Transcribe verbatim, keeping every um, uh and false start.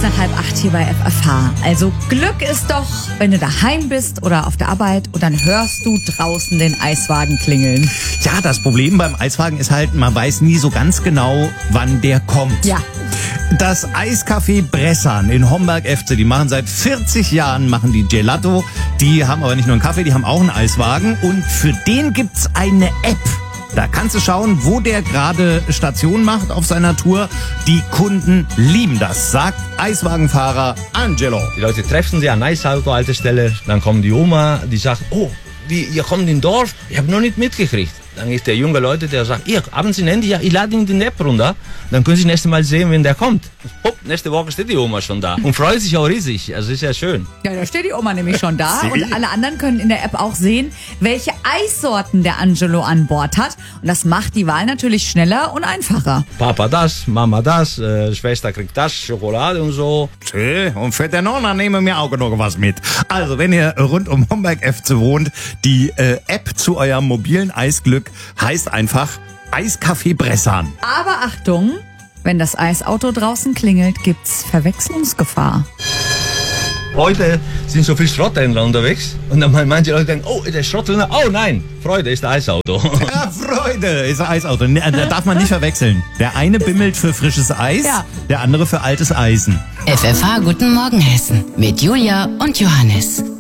nach halb acht hier bei F F H. Also Glück ist doch, wenn du daheim bist oder auf der Arbeit und dann hörst du draußen den Eiswagen klingeln. Ja, das Problem beim Eiswagen ist halt, man weiß nie so ganz genau, wann der kommt. Ja. Das Eiscafé Bressan in Homberg-Efze, die machen seit vierzig Jahren machen die Gelato. Die haben aber nicht nur einen Kaffee, die haben auch einen Eiswagen. Und für den gibt's eine App. Da kannst du schauen, wo der gerade Station macht auf seiner Tour. Die Kunden lieben das, sagt Eiswagenfahrer Angelo. Die Leute treffen sie an Eisauto-Haltestelle, dann kommt die Oma, die sagt, oh, wie, ihr kommt in Dorf? Ich habe noch nicht mitgekriegt. Dann ist der junge Leute, der sagt, ihr, haben Sie ein Handy? Ja, ich lade Ihnen die App runter. Dann können Sie das nächste Mal sehen, wenn der kommt. Hopp, nächste Woche steht die Oma schon da und freut sich auch riesig. Also ist ja schön. Ja, da steht die Oma nämlich schon da. Und alle anderen können in der App auch sehen, welche Eissorten der Angelo an Bord hat. Und das macht die Wahl natürlich schneller und einfacher. Papa das, Mama das, äh, Schwester kriegt das, Schokolade und so. Tschö, und für den Nonna nehmen wir auch noch was mit. Also, wenn ihr rund um Homberg-Efze wohnt, die äh, App zu eurem mobilen Eisglück heißt einfach Eiscafé Bressan. Aber Achtung, wenn das Eisauto draußen klingelt, gibt's Verwechslungsgefahr. Heute sind so viele Schrotthändler unterwegs und dann meinen manche Leute denken, oh, der Schrotthändler, oh nein, Freude ist der Eisauto. Ja, Freude ist ein Eisauto. Da darf man nicht verwechseln. Der eine bimmelt für frisches Eis, Ja. der andere für altes Eisen. F F H Guten Morgen Hessen mit Julia und Johannes.